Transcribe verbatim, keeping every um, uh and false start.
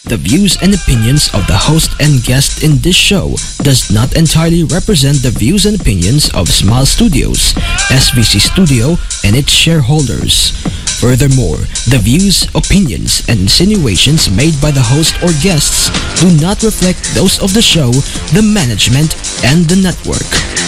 The views and opinions of the host and guest in this show does not entirely represent the views and opinions of Smile Studios, S V C Studio, and its shareholders. Furthermore, the views, opinions, and insinuations made by the host or guests do not reflect those of the show, the management, and the network.